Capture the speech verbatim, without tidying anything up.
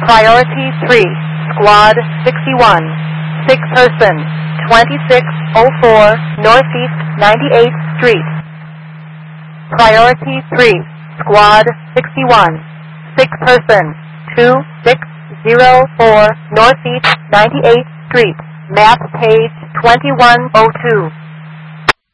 Priority three, Squad sixty-one, sick person, twenty-six oh four Northeast ninety-eighth Street. Priority three, Squad sixty-one, sick person, two six oh four Northeast ninety-eighth Street, map page twenty-one oh two.